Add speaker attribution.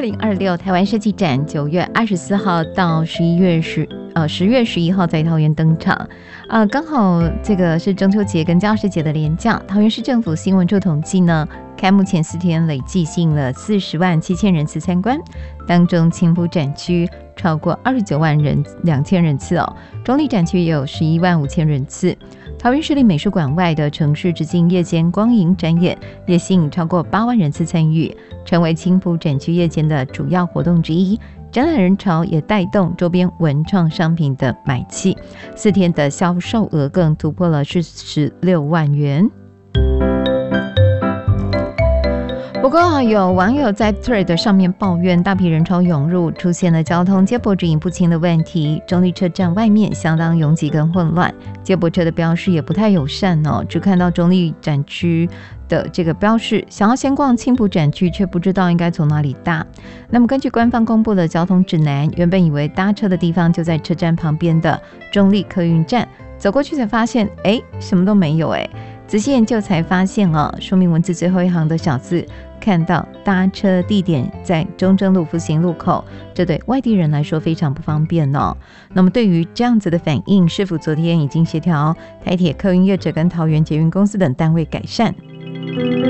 Speaker 1: 2026台湾设计展9月24号到10月11号在桃园登场。刚好这个是中秋节跟教师节的连假，桃园市政府新闻处统计呢，开幕前4天累计吸引了40万7千人次参观，当中青埔展区超过29万2千人次哦，中立展区也有11万5千人次。桃园市立美术馆外的城市之镜夜间光影展演也吸引超过8万人次参与，成为青埔展区夜间的主要活动之一。展览人潮也带动周边文创商品的买气，4天的销售额更突破了46万元。不过有网友在 Thread 上面抱怨大批人潮涌入，出现了交通接驳指引不清的问题，中立车站外面相当拥挤跟混乱，接驳车的标示也不太友善哦，只看到中立展区的这个标示，想要先逛青埔展区却不知道应该从哪里搭。那么根据官方公布的交通指南，原本以为搭车的地方就在车站旁边的中立客运站，走过去才发现什么都没有仔细研究才发现说明文字最后一行的小字看到搭车地点在中正路复兴路口，这对外地人来说非常不方便哦。那么对于这样子的反应，市府昨天已经协调台铁客运业者跟桃园捷运公司等单位改善，